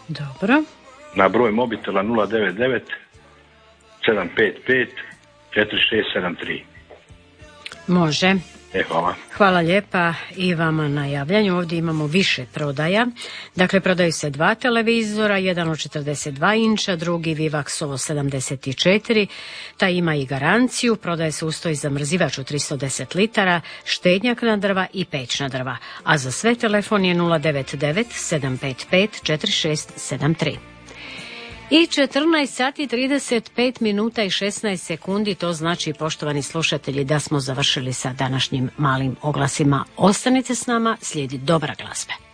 Dobro. Na broj mobitela 099 755 4673. Može. Hvala. Hvala lijepa i vama na javljanju. Ovdje imamo više prodaja. Dakle, prodaju se 2 televizora, jedan od 42 inča, drugi Vivaxovo 74. Taj ima i garanciju. Prodaje se uz to i zamrzivač od 310 litara, štednjak na drva i pećna drva. A za sve telefon je 099 755 4673. I 14 sati 35 minuta i 16 sekundi, to znači, poštovani slušatelji, da smo završili sa današnjim malim oglasima. Ostanite s nama, slijedi dobra glazba.